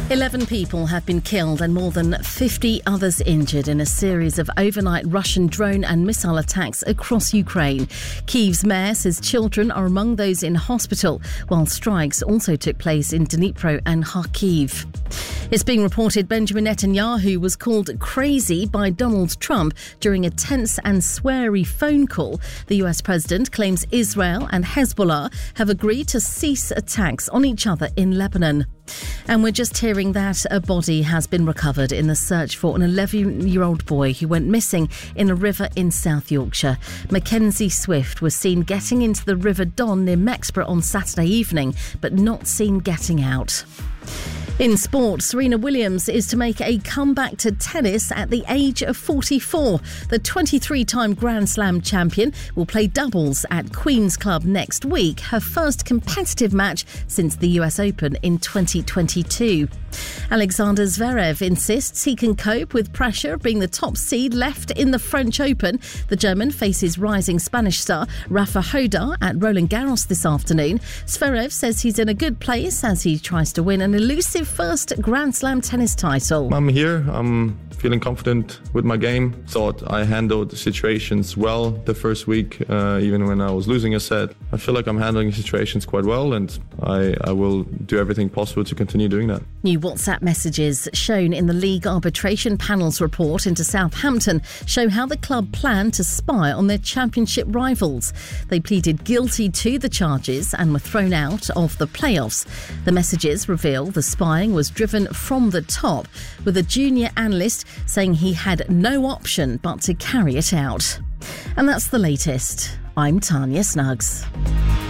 11 people have been killed and more than 50 others injured in a series of overnight Russian drone and missile attacks across Ukraine. Kyiv's mayor says children are among those in hospital, while strikes also took place in Dnipro and Kharkiv. It's being reported Benjamin Netanyahu was called crazy by Donald Trump during a tense and sweary phone call. The US president claims Israel and Hezbollah have agreed to cease attacks on each other in Lebanon. And we're just hearing that a body has been recovered in the search for an 11-year-old boy who went missing in a river in South Yorkshire. Mackenzie Swift was seen getting into the River Don near Mexborough on Saturday evening, but not seen getting out. In sport, Serena Williams is to make a comeback to tennis at the age of 44. The 23-time Grand Slam champion will play doubles at Queen's Club next week, her first competitive match since the US Open in 2022. Alexander Zverev insists he can cope with pressure of being the top seed left in the French Open. The German faces rising Spanish star Rafa Nadal at Roland Garros this afternoon. Zverev says he's in a good place as he tries to win an elusive first Grand Slam tennis title. I'm here. I'm feeling confident with my game. Thought I handled the situations well the first week, even when I was losing a set. I feel like I'm handling situations quite well, and I will do everything possible to continue doing that. New WhatsApp messages shown in the league arbitration panel's report into Southampton show how the club planned to spy on their championship rivals. They pleaded guilty to the charges and were thrown out of the playoffs. The messages reveal the spying was driven from the top, with a junior analyst saying he had no option but to carry it out. And that's the latest. I'm Tanya Snuggs.